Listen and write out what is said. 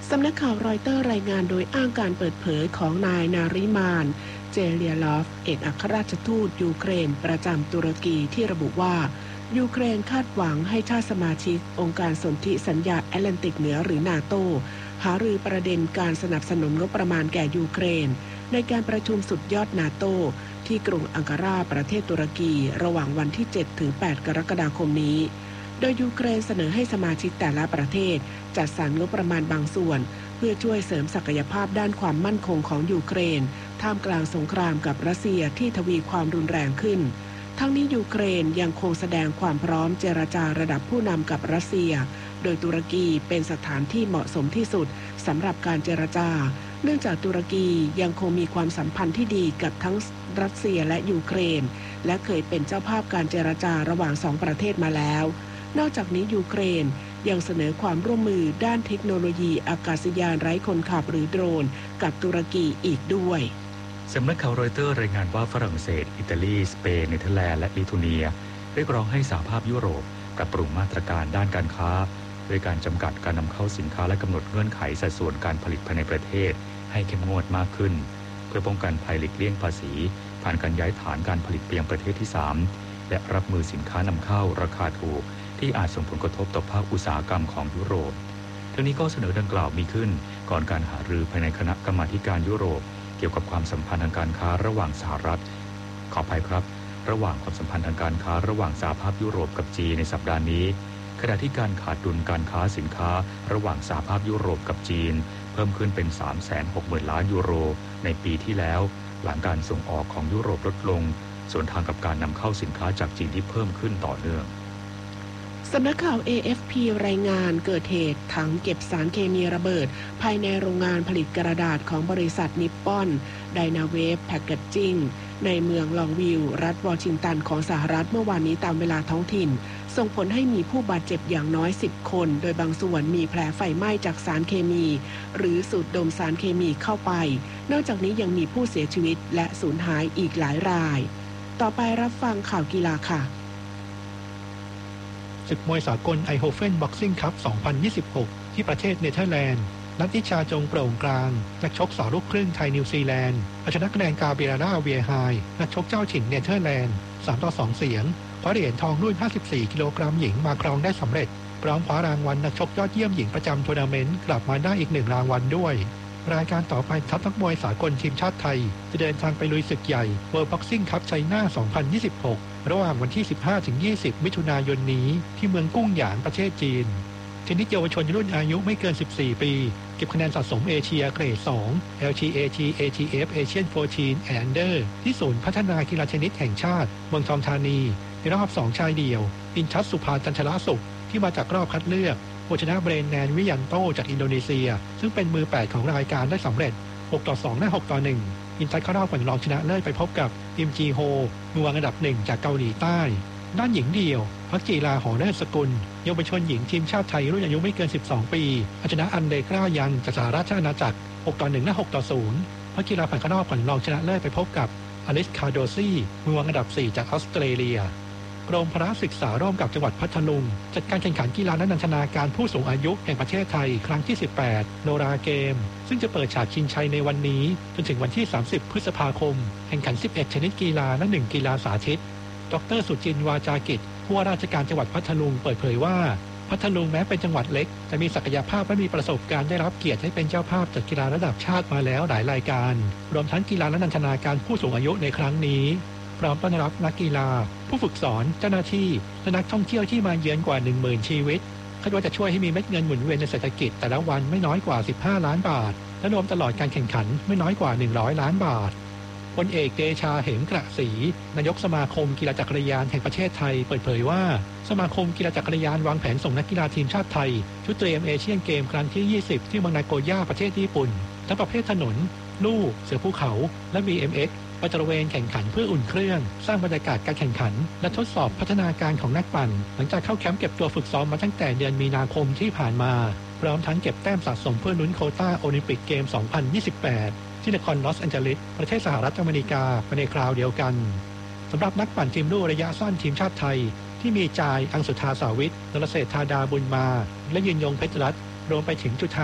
สำนักข่าวรอยเตอร์รายงานโดยอ้างการเปิดเผยของนายนาริมานเจเลียลอฟเอกอัครราชทูตยูเครนประจำตุรกีที่ระบุว่ายูเครนคาดหวังให้ชาติสมาชิกองค์การสนธิสัญญาแอตแลนติกเหนือหรือนาโตหารือประเด็นการสนับสนุนงบประมาณแก่ยูเครนในการประชุมสุดยอดนาโตที่กรุงอังการาประเทศตุรกีระหว่างวันที่ 7-8 กรกฎาคมนี้โดยยูเครนเสนอให้สมาชิกแต่ละประเทศจัดสรรงบประมาณบางส่วนเพื่อช่วยเสริมศักยภาพด้านความมั่นคงของยูเครนท่ามกลางสงครามกับรัสเซียที่ทวีความรุนแรงขึ้นทั้งนี้ยูเครนยังคงแสดงความพร้อมเจรจาระดับผู้นำกับรัสเซียโดยตุรกีเป็นสถานที่เหมาะสมที่สุดสำหรับการเจรจาเนื่องจากตุรกียังคงมีความสัมพันธ์ที่ดีกับทั้งรัสเซียและยูเครนและเคยเป็นเจ้าภาพการเจรจาระหว่างสองประเทศมาแล้วนอกจากนี้ยูเครนยังเสนอความร่วมมือด้านเทคโนโลยีอากาศยานไร้คนขับหรือโดรนกับตุรกีอีกด้วยสำนักข่าวรอยเตอร์รายงานว่าฝรั่งเศสอิตาลีสเปนเนเธอร์แลนด์และลิทัวเนียเรียกร้องให้สหภาพยุโรปปรับปรุงมาตรการด้านการค้าโดยการจำกัดการนำเข้าสินค้าและกำหนดเงื่อนไขสัดส่วนการผลิตภายในประเทศให้เข้มงวดมากขึ้นเพื่อป้องกันภัยหลีกเลี่ยงภาษีผ่านการย้ายฐานการผลิตไปยังประเทศที่3และรับมือสินค้านำเข้าราคาถูกที่อาจส่งผลกระทบต่อภาคอุตสาหกรรมของยุโรปทั้งนี้ก็เสนอดังกล่าวมีขึ้นก่อนการหารือภายในคณะกรรมาธิการยุโรปเกี่ยวกับความสัมพันธ์ทางการค้าระหว่างสหรัฐขออภัยครับระหว่างความสัมพันธ์ทางการค้าระหว่างสหภาพยุโรปกับจีนในสัปดาห์นี้ขณะที่การขาดดุลการค้าสินค้าระหว่างสหภาพยุโรปกับจีนเพิ่มขึ้นเป็น 360,000 ล้านยูโรในปีที่แล้วหลังการส่งออกของยุโรปลดลงส่วนทางกับการนำเข้าสินค้าจากจีนที่เพิ่มขึ้นต่อเนื่องสำนักข่าว AFP รายงานเกิดเหตุถังเก็บสารเคมีระเบิดภายในโรงงานผลิตกระดาษของบริษัทนิปปอนไดนาเวฟแพคเกจจิ้งในเมืองลองวิลรัฐวอชิงตันของสหรัฐเมื่อวานนี้ตามเวลาท้องถิ่นส่งผลให้มีผู้บาดเจ็บอย่างน้อย10คนโดยบางส่วนมีแผลไฟไหม้จากสารเคมีหรือสูดดมสารเคมีเข้าไปนอกจากนี้ยังมีผู้เสียชีวิตและสูญหายอีกหลายรายต่อไปรับฟังข่าวกีฬาค่ะศึกมวยสากลไอโฮเฟนบ็อกซิ่งคัพ 2026 ที่ประเทศเนเธอร์แลนด์นัทนิชาจงโปร่งกลางนักชกสาวลูกครึ่งไทยนิวซีแลนด์เอาชนะคะแนนกาเบราเวียไฮนักชกเจ้าถิ่นเนเธอร์แลนด์3-2 เสียงคว้าเหรียญทองรุ่น 54 กิโลกรัมหญิงมาครองได้สำเร็จพร้อมคว้ารางวัลนักชกยอดเยี่ยมหญิงประจำทัวร์นาเมนต์กลับมาได้อีก1รางวัลด้วยรายการต่อไปทัพนักมวยสากลทีมชาติไทยจะเดินทางไปลุยศึกใหญ่ World Boxing Cup China 2026 ระหว่างวันที่ 15-20 มิถุนายนนี้ที่เมืองกุ้งหยางประเทศจีนเทนนิสเยาวชนรุ่นอายุไม่เกิน 14 ปีเก็บคะแนนสะสมเอเชียเกรด 2 LGAT ATF Asian 14 Under ที่ศูนย์พัฒนากีฬาเทนนิสแห่งชาติเมืองทองธานีในรอบ 2 ชายเดี่ยวอินทัศสุภาจันทรสุขที่มาจากรอบคัดเลือกผู้ชนะเบรนแนนวิยันโตจากอินโดนีเซียซึ่งเป็นมือ 8 ของรายการได้สำเร็จ 6-2 และ 6-1 อินทัศเข้ารอบก่อนรองชนะเลิศไปพบกับอิมจีโฮมือวางอันดับ 1 จากเกาหลีใต้ด้านหญิงเดี่ยวพักจีราหอเลิศสกุลเยาวชนหญิงทีมชาติไทยรุ่นอายุไม่เกิน 12 ปีเอาชนะอันเดกล้ายันจากสหราชอาณาจักร 6-1 และ 6-0 พักจีราผ่านเข้ารอบก่อนรองชนะเลิศไปพบกับอลิสคาโดซี่มือวางอันดับ 4 จากออสเตรเลียกรมพละศึกษาร่วมกับจังหวัดพัทลุงจัดการแข่งขันกีฬานันทนาการผู้สูงอายุแห่งประเทศไทยครั้งที่ 18 โนราเกมซึ่งจะเปิดฉากชิงชัยในวันนี้จนถึงวันที่ 30 พฤษภาคมแข่งขัน 11 ชนิดกีฬาและ 1 กีฬาสาธิตดร.สุจินต์วาจากิจผู้ว่าราชการจังหวัดพัทลุงเปิดเผยว่าพัทลุงแม้เป็นจังหวัดเล็กแต่มีศักยภาพและมีประสบการณ์ได้รับเกียรติให้เป็นเจ้าภาพจัดกีฬาระดับชาติมาแล้วหลายรายการรวมทั้งกีฬาและนันทนาการผู้สูงอายุในครั้งนี้พร้อมต้อนรับนักกีฬาผู้ฝึกสอนเจ้าหน้าที่และนักท่องเที่ยวที่มาเยือนกว่า 10,000 ชีวิตคาดว่าจะช่วยให้มีเม็ดเงินหมุนเวียนในเศรษฐกิจแต่ละวันไม่น้อยกว่า15ล้านบาทและรวมตลอดการแข่งขันไม่น้อยกว่า100ล้านบาทพลเอกเดชาเหมกระศรีนายกสมาคมกีฬาจักรยานแห่งประเทศไทยเปิดเผยว่าสมาคมกีฬาจักรยานวางแผนส่งนักกีฬาทีมชาติไทยชุดเตรียมเอเชียนเกมครั้งที่ 20 ที่เมืองนาโกย่าประเทศญี่ปุ่นทั้งประเภทถนนลู่เสือภูเขาและ BMX ไปตระเวนแข่งขันเพื่ออุ่นเครื่องสร้างบรรยากาศการแข่งขันและทดสอบพัฒนาการของนักปั่นหลังจากเข้าแคมป์เก็บตัวฝึกซ้อมมาตั้งแต่เดือนมีนาคมที่ผ่านมาพร้อมทั้งเก็บแต้มสะสมเพื่อลุ้นโควต้าโอลิมปิกเกม 2028 ที่นครลอสแอนเจลิสประเทศสหรัฐอเมริกาไปในคราวเดียวกันสำหรับนักปั่นทีมลู่ระยะสั้นทีมชาติไทยที่มีจายอังสุธาสาวิทนรเศรษฐาดาบุญมาและยืนยงเพชรรัตน์รวมไปถึงจุฑา